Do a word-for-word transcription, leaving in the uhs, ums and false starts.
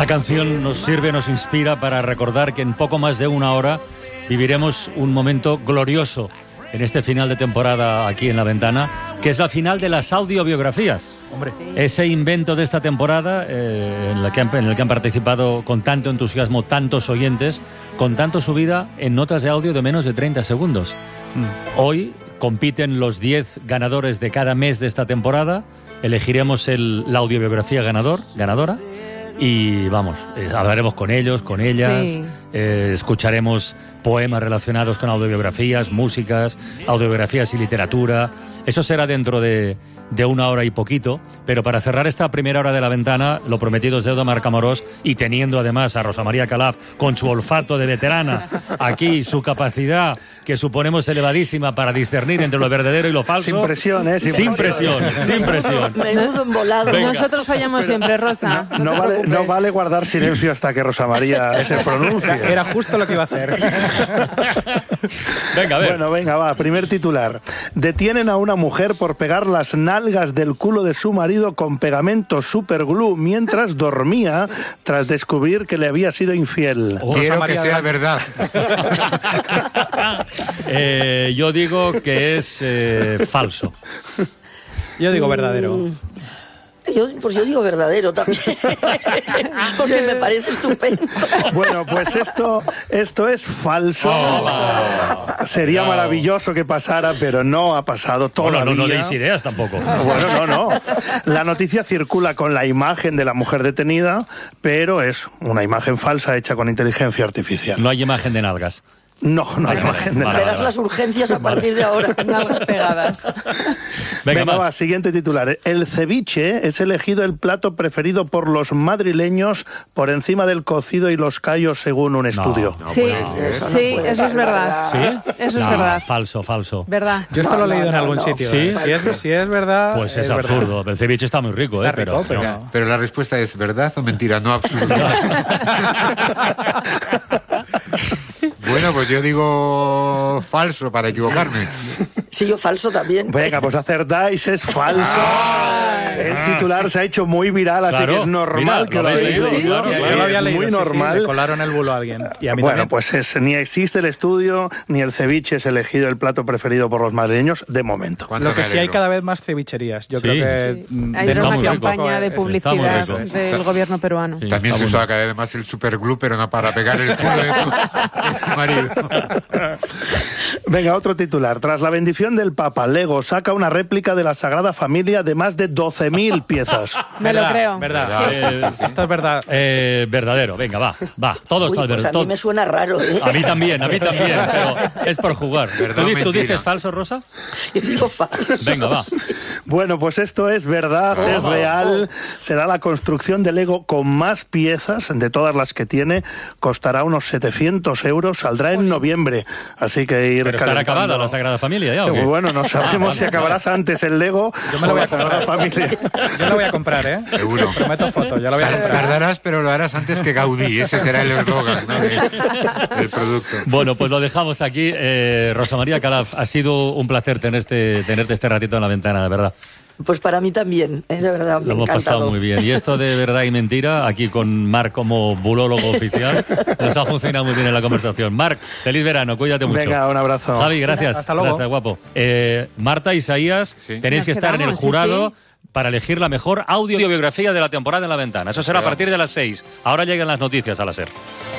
Esta canción nos sirve, nos inspira para recordar que en poco más de una hora viviremos un momento glorioso en este final de temporada aquí en La Ventana, que es la final de las audiobiografías. Hombre. Ese invento de esta temporada eh, en, la que han, en el que han participado con tanto entusiasmo tantos oyentes, contando su vida en notas de audio de menos de treinta segundos. Mm. Hoy compiten los diez ganadores de cada mes de esta temporada. Elegiremos el, la audiobiografía ganador, ganadora. Y vamos, eh, hablaremos con ellos, con ellas, sí. eh, escucharemos poemas relacionados con audiobiografías, músicas, audiobiografías y literatura. Eso será dentro de, de una hora y poquito, pero para cerrar esta primera hora de La Ventana, lo prometido es deuda, Marc Amorós, y teniendo además a Rosa María Calaf con su olfato de veterana, aquí su capacidad que suponemos elevadísima para discernir entre lo verdadero y lo falso. Sin presión, ¿eh? Sin, sin presión, presión, sin presión. Menudo embolado. Venga. Nosotros fallamos Pero, siempre, Rosa. No, no, vale, no vale guardar silencio hasta que Rosa María se pronuncie. Era justo lo que iba a hacer. Venga, a ver. Bueno, venga, va. Primer titular. Detienen a una mujer por pegar las nalgas del culo de su marido con pegamento superglue mientras dormía tras descubrir que le había sido infiel. Oh, Quiero que sea verdad. eh, yo digo que es eh, falso. Yo digo verdadero. Yo, pues yo digo verdadero también, porque me parece estupendo. Bueno, pues esto, esto es falso. Oh, Sería no. maravilloso que pasara, pero no ha pasado todavía. Bueno, no, no deis ideas tampoco. Bueno, no, no. La noticia circula con la imagen de la mujer detenida, pero es una imagen falsa hecha con inteligencia artificial. No hay imagen de nalgas. No, no hay imagen de nada. Verás las urgencias a partir de ahora. Nalgas pegadas. Venga, Venga va, siguiente titular. El ceviche es elegido el plato preferido por los madrileños por encima del cocido y los callos, según un estudio. No, no sí, eso, sí, no eso es verdad. ¿Sí? Eso no, es verdad. Falso, falso. ¿Verdad? Yo esto no, lo he leído no, en algún no, sitio. ¿Sí? ¿eh? Si, es, si es verdad... Pues es, es absurdo. Verdad. El ceviche está muy rico, está ¿eh? Rico, pero, pero... No. pero la respuesta es ¿verdad o mentira? No absurdo. Bueno, pues yo digo falso para equivocarme. Sí, yo falso también. Venga, pues acertáis, es falso. El titular se ha hecho muy viral, así claro, que es normal mira, que lo hayáis leído. Sí, claro, Sí, yo lo había es leído, muy sí, normal. Sí, le colaron el bulo a alguien. Y a mí bueno, también. pues es, ni existe el estudio, ni el ceviche es elegido el plato preferido por los madrileños, de momento. Lo que sí hay cada vez más cevicherías. Yo sí, creo que... Sí. Hay una campaña de publicidad del gobierno peruano. Sí, también se usa cada vez más el superglue, pero no para pegar el culo de tu, de tu marido. Venga, otro titular. Tras la bendición del Papa, Lego saca una réplica de la Sagrada Familia de más de doce mil piezas. Me lo creo. Verdad. Sí. Eh, esto es verdad. Eh, verdadero, venga, va, va. Todo Uy, está pues verdad. a mí me suena raro, ¿eh? A mí también, a mí también, pero es por jugar. ¿Verdad, ¿Tú, ¿Tú mentira? dices falso, Rosa? Yo digo falso. Venga, va. Bueno, pues esto es verdad, oh, es real. Será la construcción de Lego con más piezas de todas las que tiene. Costará unos setecientos euros. Saldrá en noviembre. Así que ir Pero estará calentando. acabada la Sagrada Familia ya, ¿o qué? Bueno, no sabemos si acabarás antes el Lego Yo me lo o voy la a comprar. Sagrada Familia. Yo lo voy a comprar, ¿eh? Seguro. Prometo foto, yo lo voy a comprar. Tardarás, pero lo harás antes que Gaudí. Ese será el eslogan, ¿no? del, del producto. Bueno, pues lo dejamos aquí. Eh, Rosa María Calaf, ha sido un placer tenerte, tenerte este ratito en La Ventana, de verdad. Pues para mí también, ¿eh? De verdad, me Lo hemos encantado. pasado muy bien. Y esto de verdad y mentira, aquí con Marc como bulólogo oficial, nos ha funcionado muy bien en la conversación. Marc, feliz verano, cuídate mucho. Venga, un abrazo. Javi, gracias. Hasta luego. Gracias, guapo. Eh, Marta, Isaías, Sí. tenéis Nos que estar en el quedamos, sí, jurado sí. para elegir la mejor audiobiografía de la temporada en La Ventana. Eso será a partir de las seis. Ahora llegan las noticias a la SER.